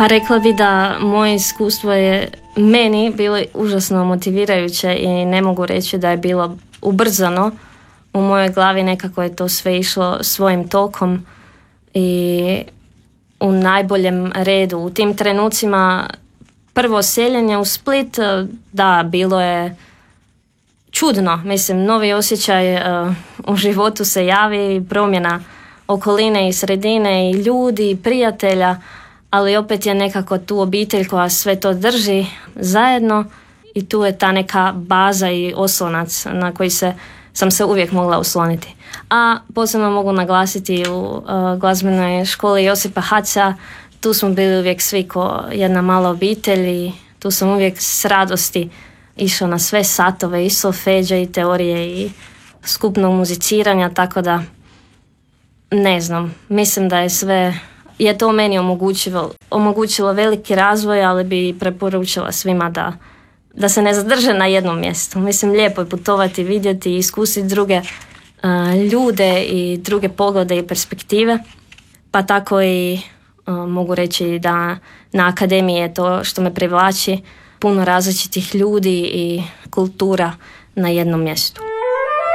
Pa rekla bi da moje iskustvo je meni bilo užasno motivirajuće i ne mogu reći da je bilo ubrzano. U mojoj glavi nekako je to sve išlo svojim tokom i u najboljem redu. U tim trenucima prvo seljenje u Split, da, bilo je čudno. Mislim, novi osjećaj u životu se javi, promjena okoline i sredine i ljudi i prijatelja, ali opet je nekako tu obitelj koja sve to drži zajedno i tu je ta neka baza i oslonac na koji sam se uvijek mogla osloniti. A posebno mogu naglasiti u glazbenoj školi Josipa Haca, tu smo bili uvijek svi ko jedna mala obitelj i tu sam uvijek s radosti išla na sve satove i solfeđa i teorije i skupnog muziciranja, tako da ne znam, mislim da je to meni omogućilo veliki razvoj, ali bi preporučila svima da se ne zadrže na jednom mjestu. Mislim, lijepo je putovati, vidjeti i iskusiti druge ljude i druge poglede i perspektive, pa tako i mogu reći da na akademiji je to što me privlači, puno različitih ljudi i kultura na jednom mjestu.